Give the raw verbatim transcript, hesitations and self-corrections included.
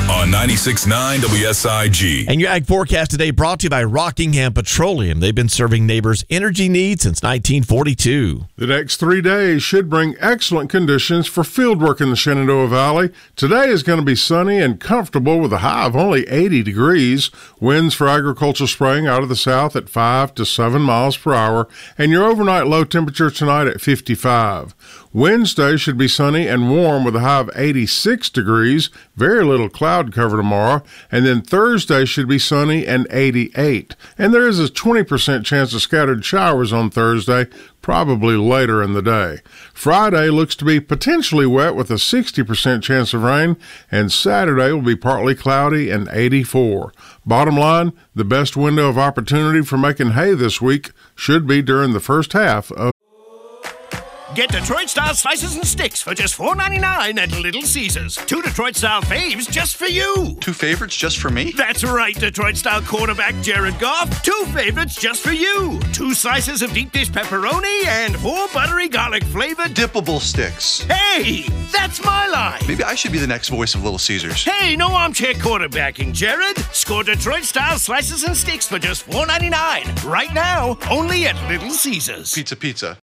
on ninety-six point nine W S I G. And your ag forecast today brought to you by Rockingham Petroleum. They've been serving neighbors energy needs since nineteen forty-two. The next three days should bring excellent conditions for field work in the Shenandoah Valley. Today is going to be sunny and comfortable with a high of only eighty degrees. Winds for agricultural spraying out of the south at five to seven miles per hour. And your overnight low temperature tonight at fifty-five. Wednesday should be sunny and warm with a high of eighty-six degrees. Very little cloud cover tomorrow. And then Thursday should be sunny and eighty-eight. And there is a twenty percent chance of scattered showers on Thursday, probably later in the day. Friday looks to be potentially wet with a sixty percent chance of rain. And Saturday will be partly cloudy and eighty-four. Bottom line, the best window of opportunity for making hay this week should be during the first half of Get Detroit-style slices and sticks for just four ninety-nine at Little Caesars. Two Detroit-style faves just for you. Two favorites just for me? That's right, Detroit-style quarterback Jared Goff. Two favorites just for you. Two slices of deep dish pepperoni and four buttery garlic-flavored dippable sticks. Hey, that's my line. Maybe I should be the next voice of Little Caesars. Hey, no armchair quarterbacking, Jared. Score Detroit-style slices and sticks for just four ninety-nine. Right now, only at Little Caesars. Pizza, pizza.